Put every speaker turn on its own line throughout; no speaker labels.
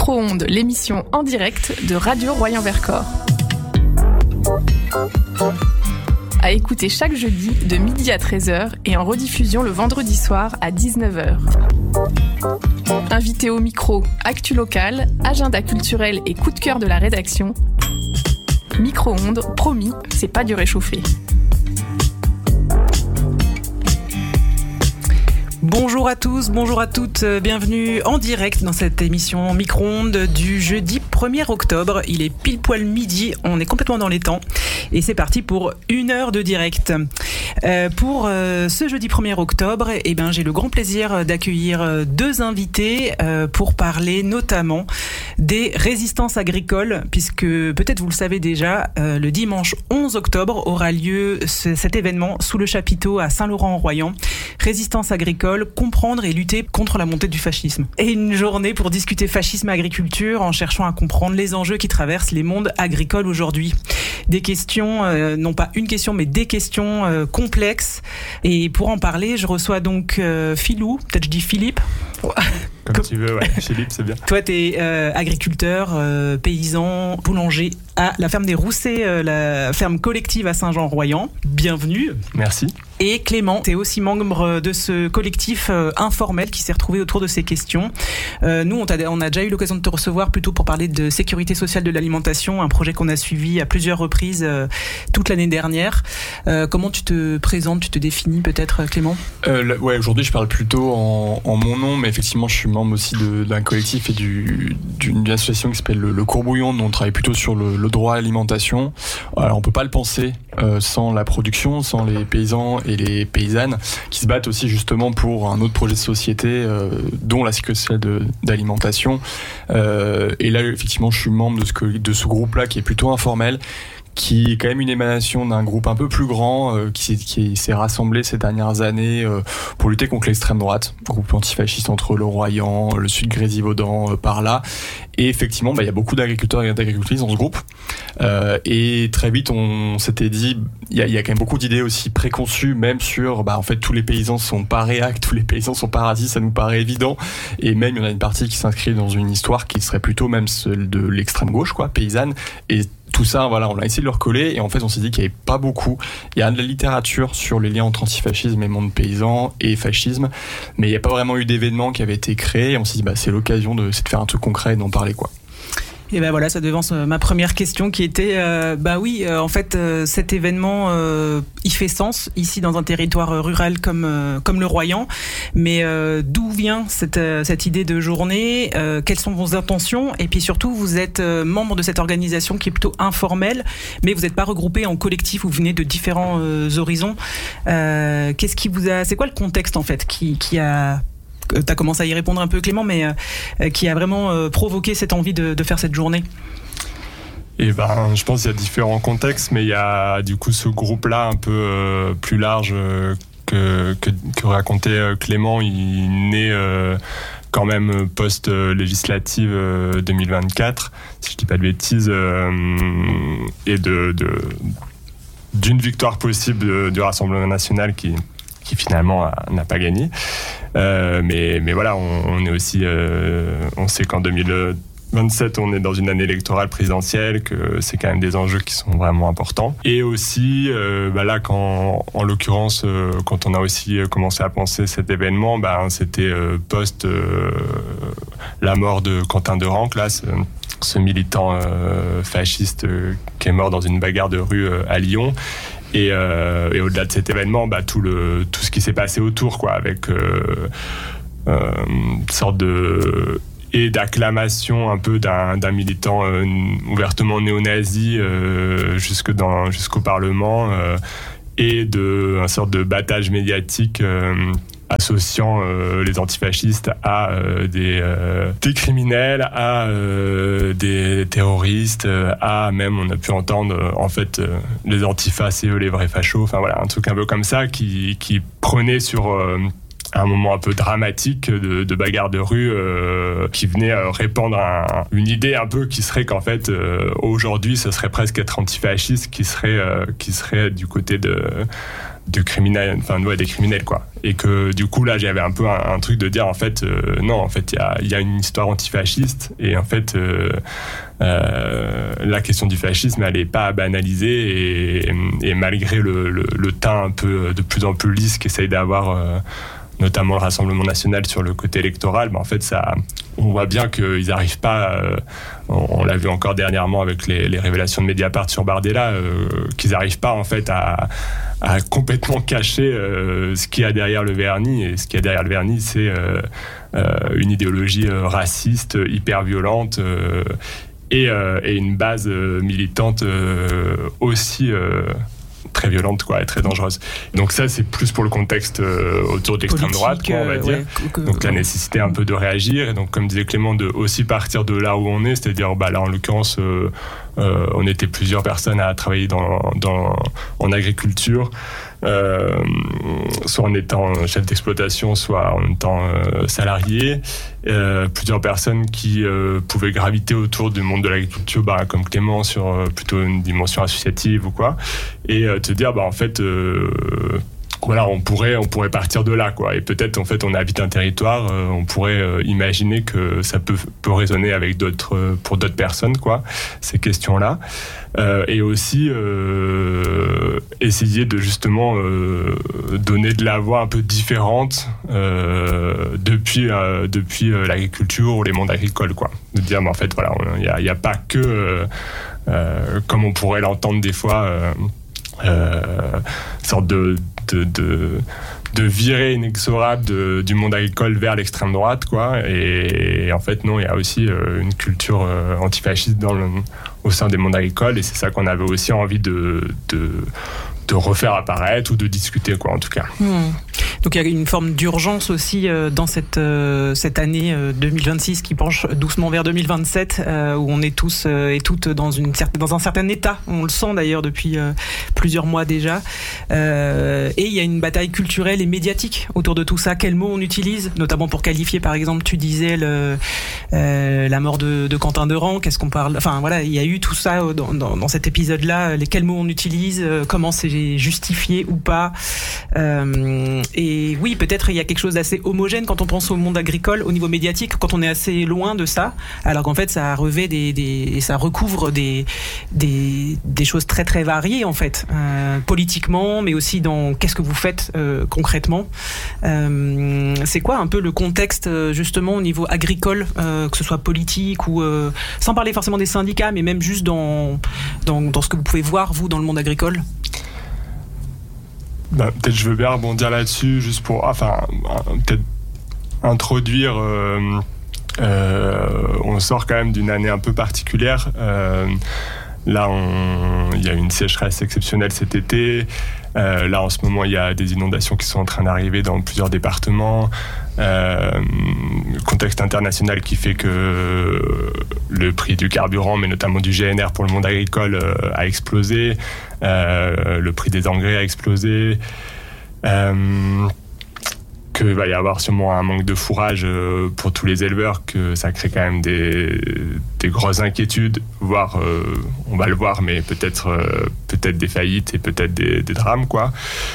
Micro-ondes, l'émission en direct de Radio Royan-Vercors. À écouter chaque jeudi de midi à 13h et en rediffusion le vendredi soir à 19h. Invité au micro, actu locale, agenda culturel et coup de cœur de la rédaction. Micro-ondes, promis, c'est pas du réchauffé.
Bonjour à tous, bonjour à toutes, bienvenue en direct dans cette émission Micro-ondes du jeudi 1er octobre. Il est pile poil midi, on est complètement dans les temps et c'est parti pour 1 heure de direct. Pour ce jeudi 1er octobre, j'ai le grand plaisir d'accueillir 2 invités pour parler notamment des résistances agricoles, puisque peut-être vous le savez déjà, le dimanche 11 octobre aura lieu cet événement sous le chapiteau à Saint-Laurent-en-Royan. Résistance agricole, comprendre et lutter contre la montée du fascisme. Et une journée pour discuter fascisme et agriculture en cherchant à comprendre les enjeux qui traversent les mondes agricoles aujourd'hui. Des questions, non pas une question, mais des questions complexes. Et pour en parler, je reçois donc Philou, peut-être je dis Philippe.
Comme tu veux, ouais. Philippe, c'est bien.
Toi, t'es agriculteur, paysan, boulanger à la ferme des Roussets, la ferme collective à Saint-Jean-Royan. Bienvenue.
Merci.
Et Clément, t'es aussi membre de ce collectif informel qui s'est retrouvé autour de ces questions. Nous, on a déjà eu l'occasion de te recevoir plutôt pour parler de sécurité sociale de l'alimentation, un projet qu'on a suivi à plusieurs reprises toute l'année dernière. Comment tu te présentes, tu te définis peut-être, Clément ?
Ouais, aujourd'hui, je parle plutôt en mon nom, mais effectivement, je suis membre aussi d'un collectif et d'une association qui s'appelle le Courbouillon, dont on travaille plutôt sur le droit à l'alimentation. Alors, on peut pas le penser sans la production, sans les paysans et les paysannes qui se battent aussi justement pour un autre projet de société, dont la sécurité sociale d'alimentation. Et là, effectivement, je suis membre de ce groupe-là qui est plutôt informel, qui est quand même une émanation d'un groupe un peu plus grand qui s'est rassemblé ces dernières années pour lutter contre l'extrême droite, groupe antifasciste entre le Royan, le sud Grésivaudan, par là. Et effectivement, il y a beaucoup d'agriculteurs et d'agricultrices dans ce groupe. Et très vite, on s'était dit, il y a quand même beaucoup d'idées aussi préconçues, même sur, en fait, tous les paysans sont pas réac, tous les paysans sont pas racistes, ça nous paraît évident. Et même, il y en a une partie qui s'inscrit dans une histoire qui serait plutôt même celle de l'extrême gauche, paysanne. Et tout ça, voilà, on a essayé de le recoller et en fait, on s'est dit qu'il n'y avait pas beaucoup. Il y a de la littérature sur les liens entre antifascisme et monde paysan et fascisme, mais il n'y a pas vraiment eu d'événement qui avait été créé. Et on s'est dit, c'est l'occasion de faire un truc concret et d'en parler, quoi.
Et voilà, ça devance ma première question qui était, en fait, cet événement, il fait sens ici dans un territoire rural comme le Royan, mais d'où vient cette idée de journée, quelles sont vos intentions, et puis surtout, vous êtes membre de cette organisation qui est plutôt informelle, mais vous n'êtes pas regroupé en collectif, vous venez de différents horizons. Qu'est-ce qui vous a, c'est quoi le contexte en fait qui a... T'as commencé à y répondre un peu, Clément, mais qui a vraiment provoqué cette envie de faire cette journée ?
Et je pense qu'il y a différents contextes, mais il y a du coup ce groupe-là un peu plus large que racontait Clément. Il naît quand même post-législative 2024, si je dis pas de bêtises, et d'une victoire possible du Rassemblement national qui finalement n'a pas gagné. Mais voilà, on est aussi, on sait qu'en 2027, on est dans une année électorale présidentielle, que c'est quand même des enjeux qui sont vraiment importants. Et aussi, là, en l'occurrence, quand on a aussi commencé à penser cet événement, c'était post la mort de Quentin de Ranc, là, ce militant fasciste qui est mort dans une bagarre de rue à Lyon. Et au-delà de cet événement, tout ce qui s'est passé autour, avec une sorte d'acclamation un peu d'un militant ouvertement néo-nazi jusqu'au Parlement, et une sorte de battage médiatique associant les antifascistes à des criminels, à des terroristes, à même, on a pu entendre les antifas, c'est eux les vrais fachos, un truc un peu comme ça qui prenait sur un moment un peu dramatique de bagarre de rue qui venait répandre une idée un peu qui serait qu'en fait aujourd'hui ce serait presque être antifasciste qui serait du côté
des criminels, quoi. Et que du coup là j'avais un peu un truc de dire en fait non, en fait il y a une histoire antifasciste, et en fait la question du fascisme elle est pas à banaliser, et malgré le teint un peu de plus en plus lisse qu'essaye d'avoir notamment le Rassemblement national sur le côté électoral, en fait on voit bien qu'ils n'arrivent pas, on l'a vu encore dernièrement avec les révélations de Mediapart sur Bardella, qu'ils n'arrivent pas en fait à complètement cacher ce qu'il y a derrière le vernis. Et ce qu'il y a derrière le vernis, c'est une idéologie raciste, hyper violente, et une base militante aussi très violente, quoi, et très dangereuse. Donc ça, c'est plus pour le contexte autour de l'extrême droite, quoi, on va dire. Donc la nécessité un peu de réagir, et donc comme disait Clément, de aussi partir de là où on est, c'est-à-dire là en l'occurrence on était plusieurs personnes à travailler en agriculture, soit en étant chef d'exploitation, soit en étant salarié, plusieurs personnes qui pouvaient graviter autour du monde de l'agriculture, comme Clément, sur plutôt une dimension associative ou quoi, et te dire en fait voilà, on pourrait partir de là, quoi. Et peut-être, en fait, on habite un territoire, on pourrait imaginer que ça peut résonner avec pour d'autres personnes, quoi, ces questions-là. Et aussi essayer de justement donner de la voix un peu différente depuis l'agriculture ou les mondes agricoles, quoi. De dire, en fait, voilà, il n'y a pas que, comme on pourrait l'entendre des fois, sorte de virer inexorable du monde agricole vers l'extrême droite, quoi. Et en fait, non, il y a aussi une culture antifasciste au sein des mondes agricoles, et c'est ça qu'on avait aussi envie de refaire apparaître ou de discuter, quoi, en tout cas.
Donc il y a une forme d'urgence aussi dans cette année 2026 qui penche doucement vers 2027, où on est tous et toutes dans un certain état. On le sent d'ailleurs depuis plusieurs mois déjà. Et il y a une bataille culturelle et médiatique autour de tout ça. Quels mots on utilise, notamment pour qualifier, par exemple, tu disais la mort de Quentin Deran. Qu'est-ce qu'on parle ? Enfin voilà, il y a eu tout ça dans cet épisode-là. Quels mots on utilise, comment c'est justifié ou pas. Et oui, peut-être il y a quelque chose d'assez homogène quand on pense au monde agricole, au niveau médiatique, quand on est assez loin de ça, alors qu'en fait ça revêt ça recouvre des choses très très variées en fait, politiquement, mais aussi dans qu'est-ce que vous faites concrètement. C'est quoi un peu le contexte justement au niveau agricole, que ce soit politique ou sans parler forcément des syndicats, mais même juste dans ce que vous pouvez voir vous dans le monde agricole?
Peut-être je veux bien rebondir là-dessus, juste pour peut-être introduire. On sort quand même d'une année un peu particulière. Là, il y a eu une sécheresse exceptionnelle cet été. Là, en ce moment, il y a des inondations qui sont en train d'arriver dans plusieurs départements. Contexte international qui fait que le prix du carburant, mais notamment du GNR pour le monde agricole, a explosé. Le prix des engrais a explosé. Qu'il va y avoir sûrement un manque de fourrage pour tous les éleveurs, que ça crée quand même des grosses inquiétudes, voire, on va le voir, mais peut-être des faillites et peut-être des drames, quoi.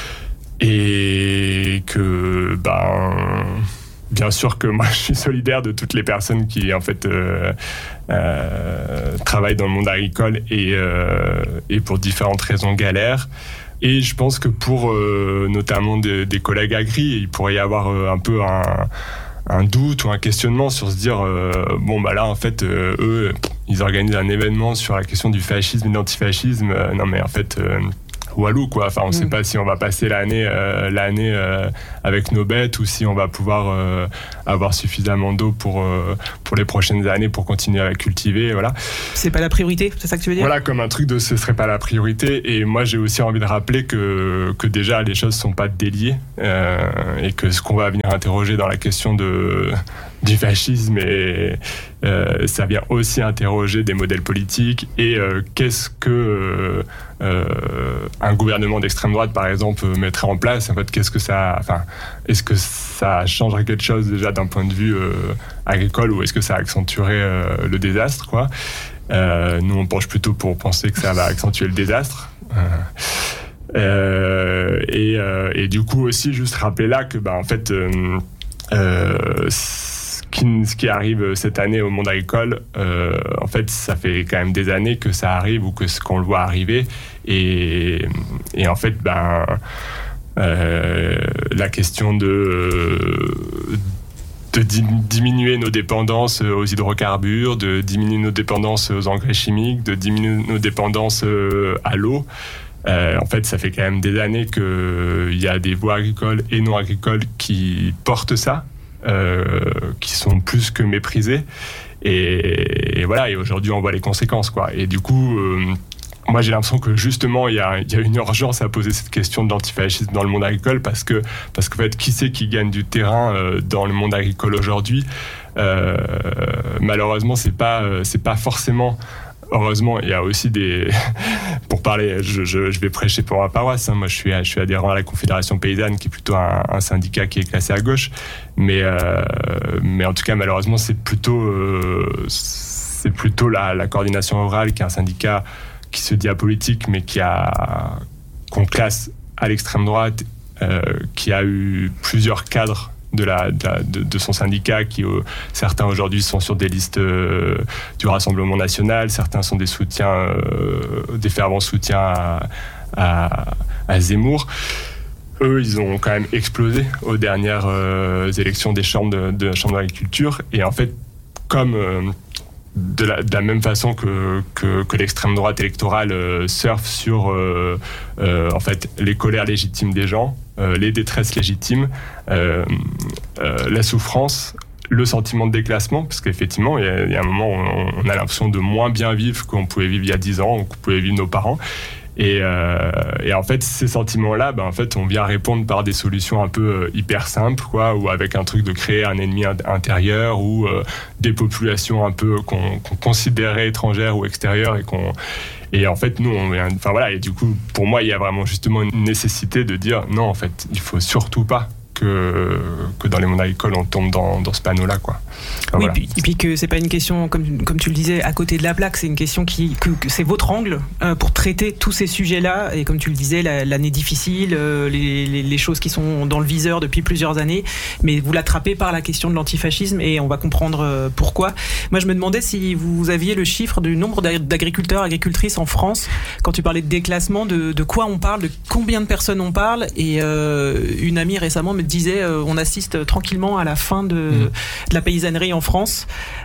Et que, bien sûr que moi je suis solidaire de toutes les personnes qui en fait travaillent dans le monde agricole et pour différentes raisons galèrent. Et je pense que pour notamment des collègues agri, il pourrait y avoir un peu un doute ou un questionnement sur se dire là en fait eux ils organisent un événement sur la question du fascisme et de l'antifascisme, non mais en fait walou, quoi. Enfin, on ne sait pas si on va passer l'année avec nos bêtes ou si on va pouvoir avoir suffisamment d'eau pour les prochaines années pour continuer à la cultiver. Voilà.
C'est pas la priorité, c'est ça que tu veux dire ?
Voilà, comme un truc de ce serait pas la priorité. Et moi, j'ai aussi envie de rappeler que déjà les choses sont pas déliées et que ce qu'on va venir interroger dans la question du fascisme, et ça vient aussi interroger des modèles politiques et qu'est-ce que un gouvernement d'extrême droite, par exemple, mettrait en place. En fait, est-ce que ça changerait quelque chose déjà d'un point de vue agricole, ou est-ce que ça accentuerait le désastre, quoi. Nous, on penche plutôt pour penser que ça va accentuer le désastre. Et du coup aussi juste rappeler là que en fait ce qui arrive cette année au monde agricole, en fait, ça fait quand même des années que ça arrive ou qu'on le voit arriver. Et en fait, la question de diminuer nos dépendances aux hydrocarbures, de diminuer nos dépendances aux engrais chimiques, de diminuer nos dépendances à l'eau. En fait, ça fait quand même des années qu'il y a des voies agricoles et non agricoles qui portent ça. Qui sont plus que méprisés et voilà, et aujourd'hui on voit les conséquences quoi. Et du coup moi j'ai l'impression que justement il y a une urgence à poser cette question de l'antifascisme dans le monde agricole parce qu'en fait qui c'est qui gagne du terrain dans le monde agricole aujourd'hui. Malheureusement c'est pas forcément. Heureusement, il y a aussi des... Pour parler, je vais prêcher pour ma paroisse. Moi, je suis adhérent à la Confédération Paysanne, qui est plutôt un syndicat qui est classé à gauche. Mais en tout cas, malheureusement, c'est plutôt la coordination rurale, qui est un syndicat qui se dit apolitique, mais qu'on classe à l'extrême droite, qui a eu plusieurs cadres de son syndicat qui certains aujourd'hui sont sur des listes du Rassemblement national, certains sont des fervents soutiens à Zemmour. Eux, ils ont quand même explosé aux dernières élections des chambres de la Chambre d'agriculture. Et en fait, comme de la même façon que l'extrême droite électorale surfe sur en fait les colères légitimes des gens, les détresses légitimes, la souffrance, le sentiment de déclassement, parce qu'effectivement il y a un moment où on a l'impression de moins bien vivre qu'on pouvait vivre il y a 10 ans, ou qu'on pouvait vivre nos parents. Et en fait, ces sentiments-là, en fait, on vient répondre par des solutions un peu hyper simples, quoi, ou avec un truc de créer un ennemi intérieur, ou des populations un peu qu'on considérait étrangères ou extérieures, et en fait, nous, enfin voilà, et du coup, pour moi, il y a vraiment justement une nécessité de dire non, en fait, il faut surtout pas que dans les mondes agricoles on tombe dans ce panneau-là, quoi. Enfin,
oui,
voilà.
et puis que c'est pas une question, comme tu le disais, à côté de la plaque, c'est une question que c'est votre angle pour traiter tous ces sujets-là, et comme tu le disais, l'année difficile, les choses qui sont dans le viseur depuis plusieurs années, mais vous l'attrapez par la question de l'antifascisme, et on va comprendre pourquoi. Moi, je me demandais si vous aviez le chiffre du nombre d'agriculteurs, agricultrices en France, quand tu parlais de déclassement, de quoi on parle, de combien de personnes on parle, et une amie récemment me disait on assiste tranquillement à la fin de la paysannerie en France,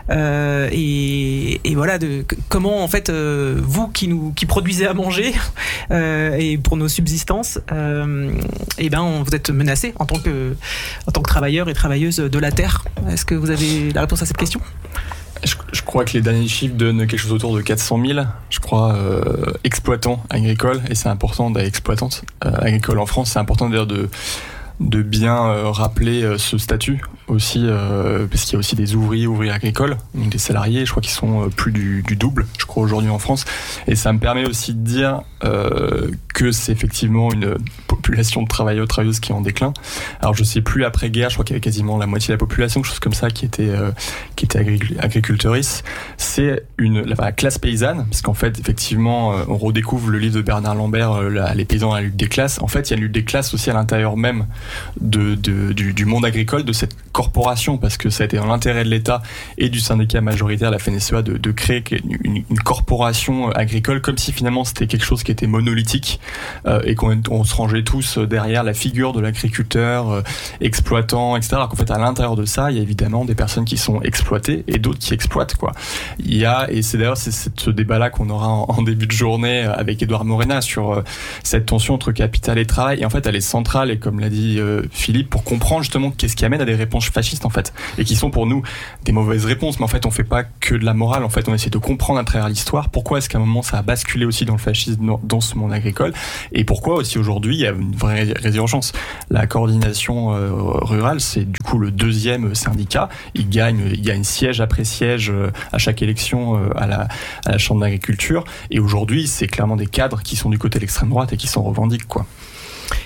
et voilà, comment en fait vous qui produisez à manger et pour nos subsistances, vous êtes menacés en tant que travailleurs et travailleuses de la terre. Est-ce que vous avez la réponse à cette question ?
Je crois que les derniers chiffres donnent quelque chose autour de 400 000, je crois, exploitants agricoles, et c'est important d'être exploitante agricole en France. C'est important d'ailleurs de bien rappeler ce statut aussi, parce qu'il y a aussi des ouvriers agricoles, donc des salariés, je crois qu'ils sont plus du double, je crois, aujourd'hui en France. Et ça me permet aussi de dire que c'est effectivement une population de travailleuses qui est en déclin. Alors je sais plus, après-guerre, je crois qu'il y avait quasiment la moitié de la population, quelque chose comme ça, qui était agricultrice. C'est la classe paysanne, parce qu'en fait, effectivement, on redécouvre le livre de Bernard Lambert, Les paysans à la lutte des classes. En fait, il y a une lutte des classes aussi à l'intérieur même du monde agricole, de cette corporation, parce que ça a été dans l'intérêt de l'État et du syndicat majoritaire, la FNSEA, de créer une corporation agricole, comme si finalement c'était quelque chose qui était monolithique, et qu'on se rangeait tous derrière la figure de l'agriculteur exploitant, etc. Alors qu'en fait, à l'intérieur de ça, il y a évidemment des personnes qui sont exploitées et d'autres qui exploitent, quoi. Et c'est d'ailleurs ce débat-là qu'on aura en début de journée avec Édouard Morena sur cette tension entre capital et travail. Et en fait, elle est centrale, et comme l'a dit Philippe, pour comprendre justement qu'est-ce qui amène à des réponses fascistes, en fait, et qui sont pour nous des mauvaises réponses. Mais en fait, on fait pas que de la morale. En fait, on essaie de comprendre à travers l'histoire pourquoi est-ce qu'à un moment ça a basculé aussi dans le fascisme dans ce monde agricole, et pourquoi aussi aujourd'hui il y a une vraie résurgence. La coordination rurale, c'est du coup le deuxième syndicat. Il gagne siège après siège à chaque élection à la Chambre d'agriculture. Et aujourd'hui, c'est clairement des cadres qui sont du côté de l'extrême droite et qui s'en revendiquent, quoi.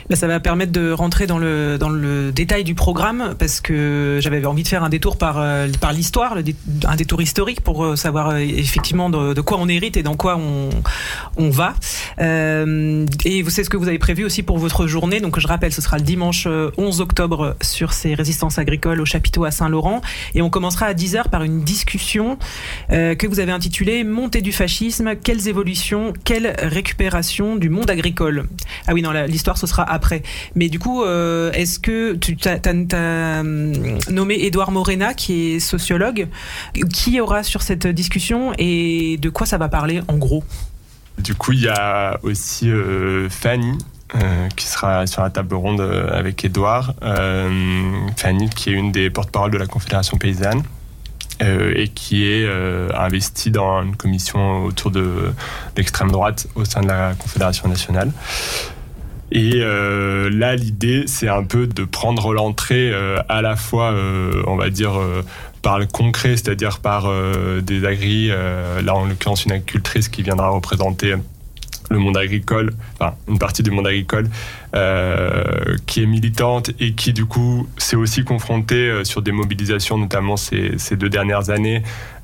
Ça va permettre de rentrer dans le détail du programme, parce que j'avais envie de faire un détour par l'histoire, un détour historique pour savoir effectivement de quoi on hérite et dans quoi on va. Et c'est ce que vous avez prévu aussi pour votre journée. Donc je rappelle, ce sera le dimanche 11 octobre sur ces résistances agricoles au chapiteau à Saint-Laurent. Et on commencera à 10h par une discussion que vous avez intitulée « Montée du fascisme, quelles évolutions, quelle récupération du monde agricole ?» Ah oui, non, l'histoire, ce sera après. Mais du coup, est-ce que tu as nommé Édouard Morena, qui est sociologue, qui aura sur cette discussion et de quoi ça va parler en gros?
Du coup, il y a aussi Fanny, qui sera sur la table ronde avec Édouard. Fanny, qui est une des porte-paroles de la Confédération paysanne et qui est investie dans une commission autour de l'extrême droite au sein de la Confédération nationale. Et là, l'idée, c'est un peu de prendre l'entrée à la fois, on va dire, par le concret, c'est-à-dire par des agris, là en l'occurrence une agricultrice qui viendra représenter le monde agricole, enfin une partie du monde agricole, qui est militante et qui du coup s'est aussi confrontée sur des mobilisations, notamment ces 2 dernières années,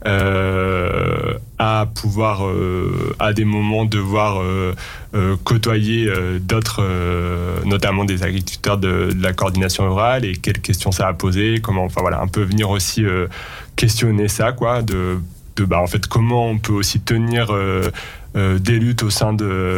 à pouvoir à des moments devoir côtoyer d'autres, notamment des agriculteurs de la coordination rurale, et quelles questions ça a posé, comment, enfin voilà, un peu venir aussi questionner ça, quoi, en fait, comment on peut aussi tenir des luttes au sein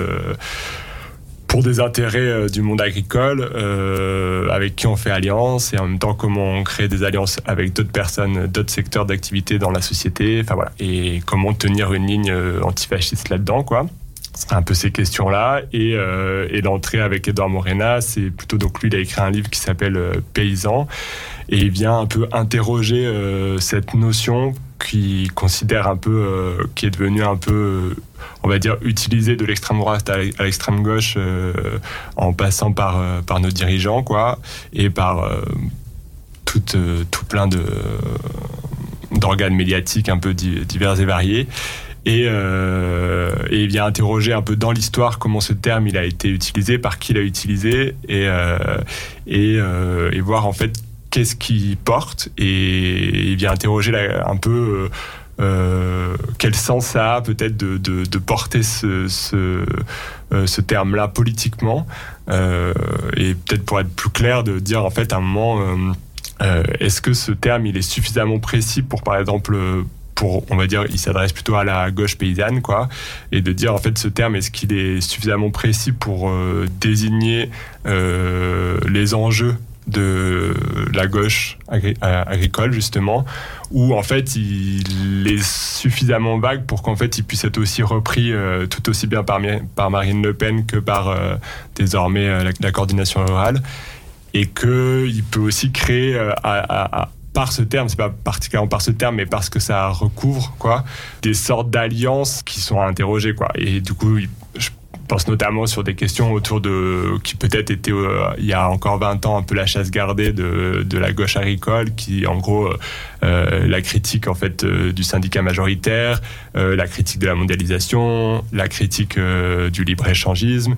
pour des intérêts du monde agricole, avec qui on fait alliance, et en même temps comment on crée des alliances avec d'autres personnes, d'autres secteurs d'activité dans la société, enfin voilà, et comment tenir une ligne antifasciste là-dedans, quoi. C'est un peu ces questions-là, et l'entrée avec Édouard Morena, c'est plutôt, donc lui, il a écrit un livre qui s'appelle Paysan, et il vient un peu interroger cette notion qui considère un peu, qui est devenue un peu, on va dire, utilisée de l'extrême droite à l'extrême gauche, en passant par nos dirigeants, quoi, et par tout plein d'organes médiatiques un peu divers et variés. Et il vient interroger un peu dans l'histoire comment ce terme il a été utilisé, par qui il a utilisé, et voir en fait qu'est-ce qu'il porte, et il vient interroger un peu quel sens ça a peut-être de porter ce terme-là politiquement, et peut-être pour être plus clair, de dire en fait à un moment est-ce que ce terme il est suffisamment précis pour, par exemple, on va dire, il s'adresse plutôt à la gauche paysanne, quoi, et de dire en fait ce terme, est-ce qu'il est suffisamment précis pour désigner les enjeux de la gauche agricole, justement, ou en fait il est suffisamment vague pour qu'en fait il puisse être aussi repris tout aussi bien par Marine Le Pen que par désormais la coordination rurale, et qu'il peut aussi créer par ce terme, c'est pas particulièrement par ce terme, mais parce que ça recouvre, quoi, des sortes d'alliances qui sont à interroger, quoi. Et du coup, je pense notamment sur des questions autour qui peut-être étaient il y a encore 20 ans un peu la chasse gardée de la gauche agricole, qui en gros la critique en fait du syndicat majoritaire, la critique de la mondialisation, la critique du libre-échangisme,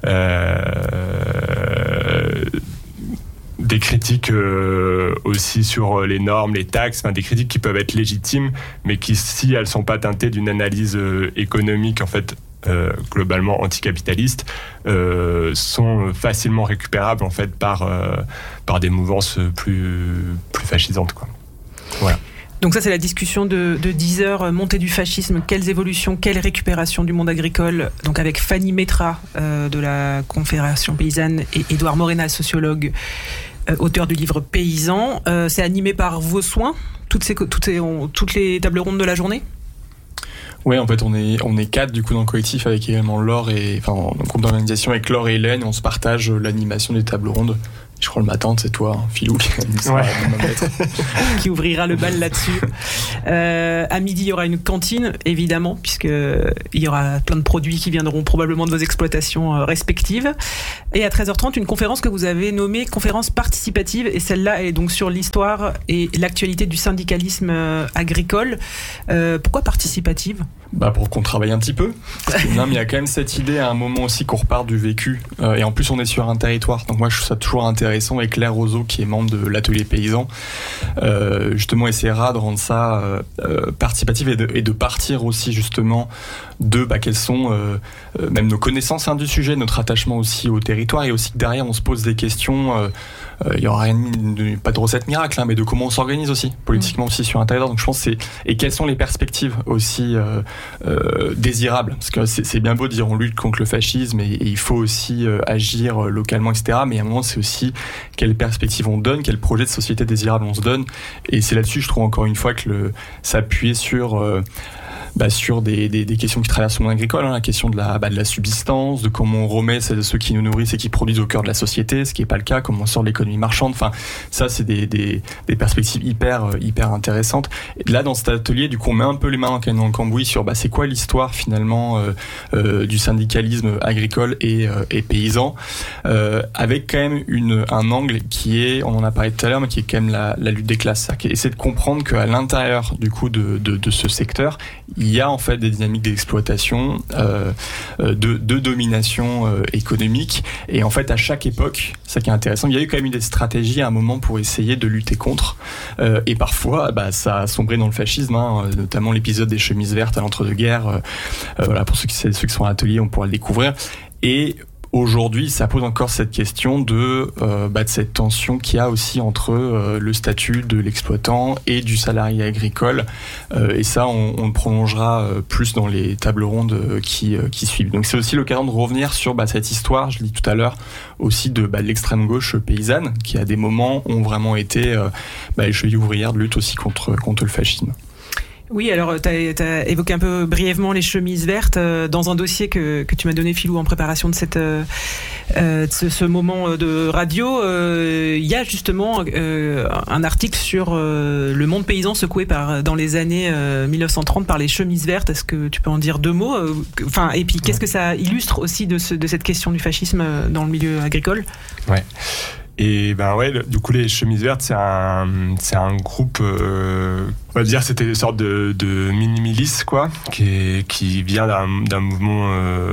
des critiques aussi sur les normes, les taxes, enfin des critiques qui peuvent être légitimes, mais qui, si elles sont pas teintées d'une analyse économique en fait globalement anticapitaliste, sont facilement récupérables en fait par des mouvances plus fascisantes, quoi. Voilà.
Donc ça, c'est la discussion de 10h, montée du fascisme, quelles évolutions, quelle récupération du monde agricole, donc avec Fanny Métra de la Confédération paysanne et Édouard Morena, sociologue, auteur du livre Paysan. C'est animé par vos soins, toutes les tables rondes de la journée?
Oui, en fait, on est 4 du coup dans le collectif, avec également Laure, dans le groupe d'organisation avec Laure et Hélène, on se partage l'animation des tables rondes. Je crois le matin, c'est toi, Philou,
qui ouvrira le bal là-dessus. À midi, il y aura une cantine, évidemment, puisqu'il y aura plein de produits qui viendront probablement de vos exploitations respectives. Et à 13h30, une conférence que vous avez nommée conférence participative, et celle-là est donc sur l'histoire et l'actualité du syndicalisme agricole. Pourquoi participative ?
Pour qu'on travaille un petit peu. Non, mais il y a quand même cette idée à un moment aussi qu'on repart du vécu. Et en plus, on est sur un territoire. Donc moi, je trouve ça toujours intéressant. Et Claire Roseau, qui est membre de l'Atelier Paysan, justement, essaiera de rendre ça participatif et de partir aussi, justement, de quelles sont même nos connaissances du sujet, notre attachement aussi au territoire. Et aussi que derrière, on se pose des questions. Il n'y aura pas de recette miracle, mais de comment on s'organise aussi, politiquement aussi sur un territoire. Donc je pense et quelles sont les perspectives aussi désirables, parce que c'est bien beau de dire on lutte contre le fascisme et il faut aussi agir localement, etc. Mais à un moment, c'est aussi quelles perspectives on donne, quel projet de société désirable on se donne. Et c'est là-dessus, je trouve encore une fois que s'appuyer sur des questions qui traversent le monde agricole, la question de la subsistance, de comment on remet ceux qui nous nourrissent et qui produisent au cœur de la société, ce qui n'est pas le cas, comment on sort de l'économie marchande. Enfin, ça, c'est des perspectives hyper intéressantes. Et là, dans cet atelier, du coup, on met un peu les mains dans le cambouis sur c'est quoi l'histoire finalement du syndicalisme agricole et paysan, avec quand même un angle qui est, on en a parlé tout à l'heure, mais qui est quand même la lutte des classes. C'est de comprendre qu'à l'intérieur du coup de ce secteur, il y a en fait des dynamiques d'exploitation, de domination économique, et en fait à chaque époque, ça qui est intéressant, il y a eu quand même des stratégies à un moment pour essayer de lutter contre, et parfois ça a sombré dans le fascisme, notamment l'épisode des chemises vertes à l'entre-deux-guerres. Pour ceux qui sont à l'atelier, on pourra le découvrir. Et aujourd'hui, ça pose encore cette question de cette tension qu'il y a aussi entre le statut de l'exploitant et du salarié agricole. Et ça, on le prolongera plus dans les tables rondes qui suivent. Donc c'est aussi l'occasion de revenir sur cette histoire, je l'ai dit tout à l'heure, aussi de l'extrême gauche paysanne, qui à des moments ont vraiment été les chevilles ouvrières de lutte aussi contre le fascisme.
Oui, alors tu as évoqué un peu brièvement les chemises vertes dans un dossier que tu m'as donné, Philou, en préparation de ce moment de radio. Il y a justement un article sur le monde paysan secoué dans les années 1930 par les chemises vertes. Est-ce que tu peux en dire deux mots ? Et puis qu'est-ce que ça illustre aussi de cette question du fascisme dans le milieu agricole ?
Ouais. Et du coup les chemises vertes, c'est un groupe, on va dire c'était une sorte de mini-milice quoi, qui vient d'un mouvement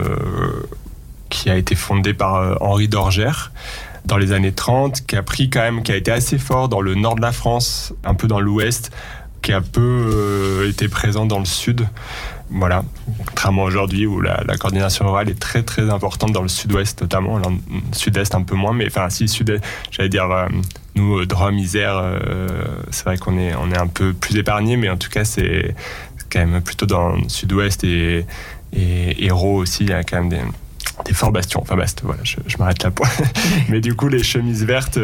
qui a été fondé par Henri Dorgère dans les années 30, qui a été assez fort dans le nord de la France, un peu dans l'ouest, qui a peu été présent dans le sud. Voilà, contrairement aujourd'hui où la coordination rurale est très très importante dans le sud-ouest notamment, dans le sud-est un peu moins, mais sud-est, j'allais dire, nous, Drôme, Isère, c'est vrai qu'on est un peu plus épargnés, mais en tout cas c'est quand même plutôt dans le sud-ouest et Hérault aussi, il y a quand même des forts bastions. Voilà, je m'arrête là. Mais du coup, les chemises vertes,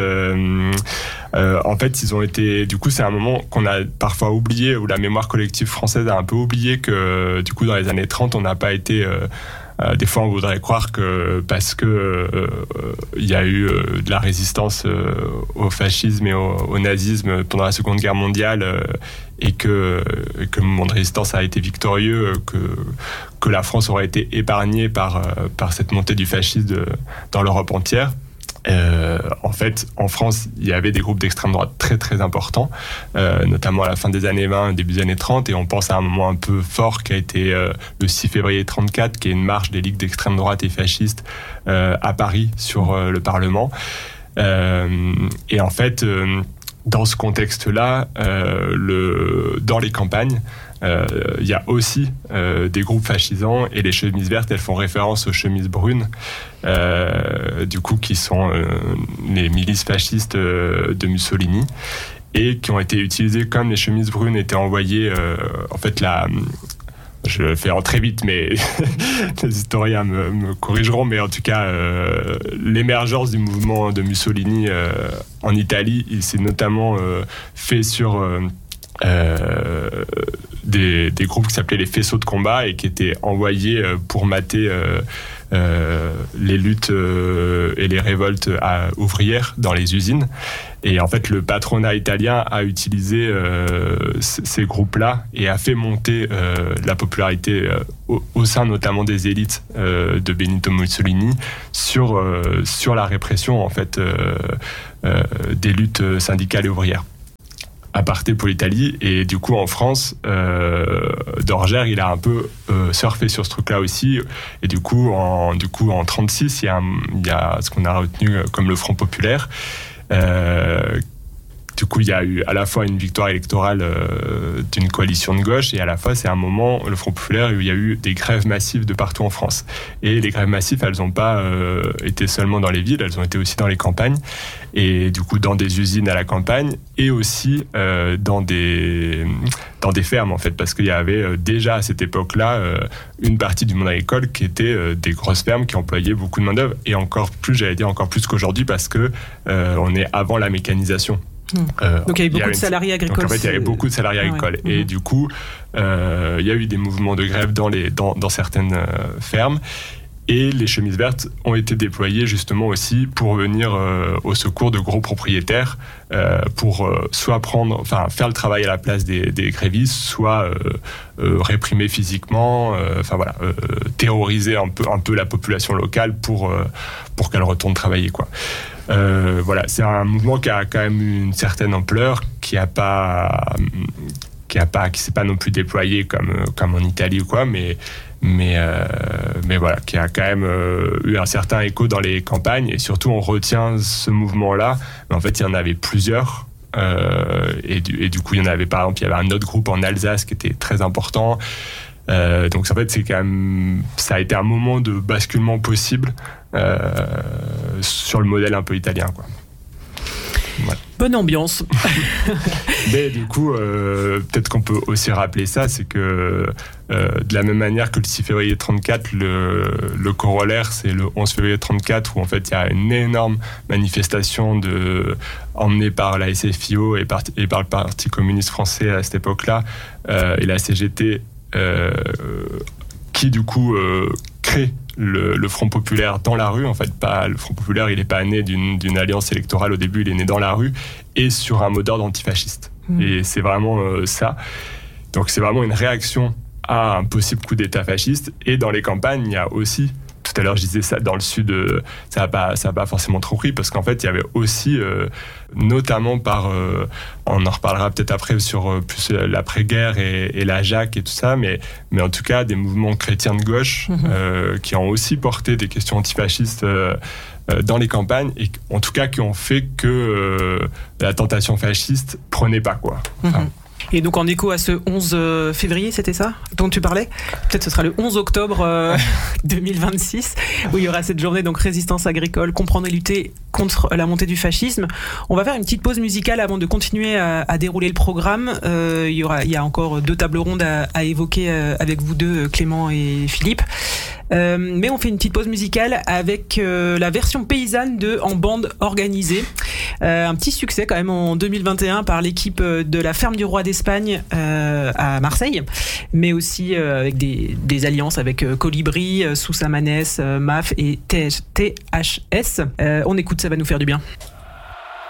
en fait, ils ont été... Du coup, c'est un moment qu'on a parfois oublié, où la mémoire collective française a un peu oublié que, du coup, dans les années 30, on n'a pas été... des fois, on voudrait croire que parce que il y a eu de la résistance au fascisme et au nazisme pendant la Seconde Guerre mondiale et que le mouvement de résistance a été victorieux, que la France aurait été épargnée par cette montée du fascisme dans l'Europe entière. En fait, en France, il y avait des groupes d'extrême droite très très importants, notamment à la fin des années 20, début des années 30, et on pense à un moment un peu fort qui a été le 6 février 34, qui est une marche des ligues d'extrême droite et fascistes à Paris sur le Parlement. Et en fait, dans ce contexte-là, dans les campagnes, il y a aussi des groupes fascisants, et les chemises vertes, elles font référence aux chemises brunes, du coup, qui sont les milices fascistes de Mussolini, et qui ont été utilisées comme les chemises brunes étaient envoyées. En fait, je le fais en très vite, mais les historiens me corrigeront, mais en tout cas, l'émergence du mouvement de Mussolini en Italie, il s'est notamment fait sur des groupes qui s'appelaient les faisceaux de combat et qui étaient envoyés pour mater les luttes et les révoltes ouvrières dans les usines. Et en fait, le patronat italien a utilisé ces groupes-là et a fait monter la popularité au sein notamment des élites de Benito Mussolini sur la répression en fait des luttes syndicales et ouvrières. aparté pour l'Italie. Et du coup, en France, Dorgère, il a un peu surfé sur ce truc-là aussi. Et du coup, en 1936, il y a ce qu'on a retenu comme le Front populaire. Du coup, il y a eu à la fois une victoire électorale d'une coalition de gauche et à la fois, c'est un moment, le Front populaire, où il y a eu des grèves massives de partout en France. Et les grèves massives, elles n'ont pas été seulement dans les villes, elles ont été aussi dans les campagnes. Et du coup, dans des usines à la campagne et aussi dans des fermes, en fait. Parce qu'il y avait déjà à cette époque-là une partie du monde agricole qui était des grosses fermes qui employaient beaucoup de main-d'œuvre. Et encore plus qu'aujourd'hui parce que on est avant la mécanisation.
Donc il y avait beaucoup de salariés agricoles.
Donc en fait, il y avait beaucoup de salariés agricoles. Ouais. Et du coup, il y a eu des mouvements de grève dans certaines fermes. Et les chemises vertes ont été déployées justement aussi pour venir au secours de gros propriétaires pour soit faire le travail à la place des grévistes, soit réprimer physiquement, terroriser un peu la population locale pour qu'elle retourne travailler, quoi. Voilà, c'est un mouvement qui a quand même eu une certaine ampleur, qui s'est pas non plus déployé comme en Italie ou quoi, mais voilà, qui a quand même eu un certain écho dans les campagnes. Et surtout, on retient ce mouvement-là, mais en fait, il y en avait plusieurs. Et du coup, il y en avait, par exemple, il y avait un autre groupe en Alsace qui était très important. Donc en fait, ça a été un moment de basculement possible sur le modèle un peu italien, quoi. Voilà.
Bonne ambiance.
Mais du coup, peut-être qu'on peut aussi rappeler ça, c'est que de la même manière que le 6 février 1934, le corollaire, c'est le 11 février 1934, où en fait il y a une énorme manifestation emmenée par la SFIO et par le Parti communiste français à cette époque-là, et la CGT, qui du coup crée le Front populaire dans la rue. En fait, le Front populaire, il n'est pas né d'une alliance électorale au début, il est né dans la rue et sur un mot d'ordre antifasciste. Et c'est vraiment ça. Donc c'est vraiment une réaction à un possible coup d'État fasciste. Et dans les campagnes, il y a aussi, tout à l'heure je disais ça, dans le sud, ça n'a pas forcément trop pris, parce qu'en fait il y avait aussi, notamment on en reparlera peut-être après sur plus l'après-guerre et la JAC et tout ça, mais en tout cas des mouvements chrétiens de gauche qui ont aussi porté des questions antifascistes dans les campagnes, et en tout cas qui ont fait que la tentation fasciste prenait pas, quoi. Enfin,
Et donc en écho à ce 11 février, c'était ça dont tu parlais ? Peut-être ce sera le 11 octobre 2026, où il y aura cette journée donc résistance agricole, comprendre et lutter contre la montée du fascisme. On va faire une petite pause musicale avant de continuer à dérouler le programme. Il y a encore 2 tables rondes à évoquer avec vous deux, Clément et Philippe. Mais on fait une petite pause musicale avec la version paysanne de En bande organisée. Un petit succès quand même en 2021 par l'équipe de la Ferme du Roi d'Espagne à Marseille, mais aussi avec des alliances avec Colibri, Sousa Manès, MAF et THS. On écoute, ça va nous faire du bien.